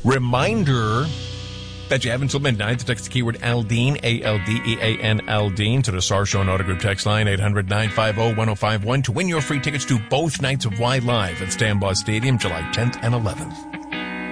Reminder that you have until midnight to text the keyword Aldine, A-L-D-E-A-N, Aldine, to the Star Show and Auto Group text line, 800-950-1051, to win your free tickets to both nights of Y Live at Stambaugh Stadium, July 10th and 11th.